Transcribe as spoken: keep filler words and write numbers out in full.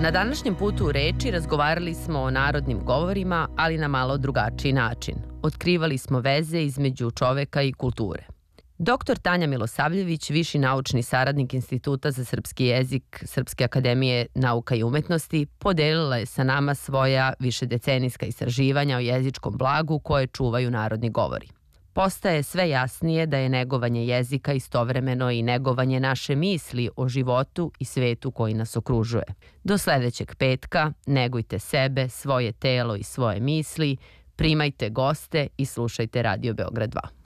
Na današnjem putu u reči razgovarali smo o narodnim govorima, ali na malo drugačiji način. Otkrivali smo veze između čoveka i kulture. Doktor Tanja Milosavljević, viši naučni saradnik Instituta za srpski jezik Srpske akademije nauka i umetnosti, podelila je sa nama svoja višedecenijska istraživanja o jezičkom blagu koje čuvaju narodni govori. Postaje sve jasnije da je negovanje jezika istovremeno i negovanje naše misli o životu i svetu koji nas okružuje. Do sledećeg petka negujte sebe, svoje telo i svoje misli, primajte goste i slušajte Radio Beograd dva.